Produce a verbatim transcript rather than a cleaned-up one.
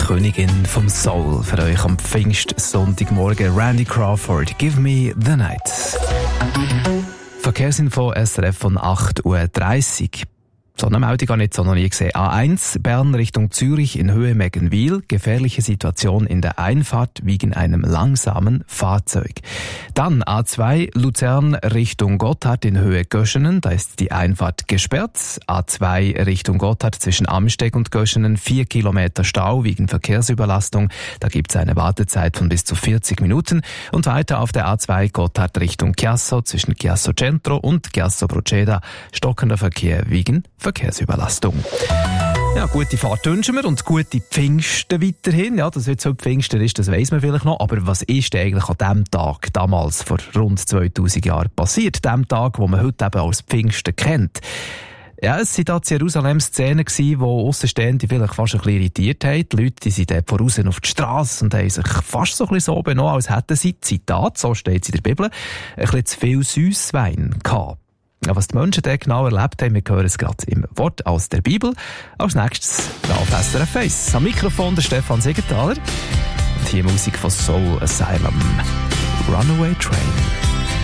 Königin vom Soul. Für euch am Pfingstsonntagmorgen Randy Crawford, Give Me the Night. Verkehrsinfo S R F von acht Uhr dreißig. So eine Meldung habe ich jetzt noch nie gesehen. A eins, Bern Richtung Zürich in Höhe Meggenwil. Gefährliche Situation in der Einfahrt wegen einem langsamen Fahrzeug. Dann A zwei, Luzern Richtung Gotthard in Höhe Göschenen. Da ist die Einfahrt gesperrt. A zwei Richtung Gotthard zwischen Amsteg und Göschenen. Vier Kilometer Stau wegen Verkehrsüberlastung. Da gibt es eine Wartezeit von bis zu vierzig Minuten. Und weiter auf der A zwei Gotthard Richtung Chiasso zwischen Chiasso Centro und Chiasso Proceda. Stockender Verkehr wegen Verkehrsüberlastung. Ja, gute Fahrt wünschen wir und gute Pfingsten weiterhin. Ja, dass jetzt heute Pfingsten ist, das weiss man vielleicht noch. Aber was ist eigentlich an diesem Tag, damals vor rund zweitausend Jahren, passiert? Dem Tag, wo man heute eben als Pfingsten kennt. Ja, es waren da in Jerusalem Szenen, die Aussenstehende vielleicht fast ein bisschen irritiert haben. Die Leute die sind dort voraus auf die Strasse und haben sich fast so ein bisschen so benommen, als hätten sie, Zitat, so steht es in der Bibel, ein bisschen zu viel Süsswein gehabt. Ja, was die Menschen dort genau erlebt haben, wir hören es gerade im Wort aus der Bibel. Als nächstes auf S R F eins. Am Mikrofon der Stefan Siegenthaler. Und hier Musik von Soul Asylum. Runaway Train.